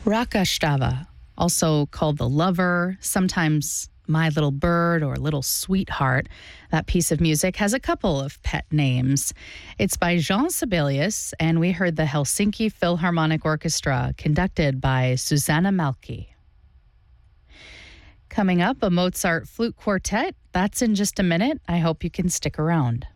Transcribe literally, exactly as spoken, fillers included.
Rakastava, also called the lover, sometimes my little bird or little sweetheart. That piece of music has a couple of pet names. It's by Jean Sibelius, and we heard the Helsinki Philharmonic Orchestra, conducted by Susanna Malki. Coming up, a Mozart flute quartet. That's in just a minute. I hope you can stick around.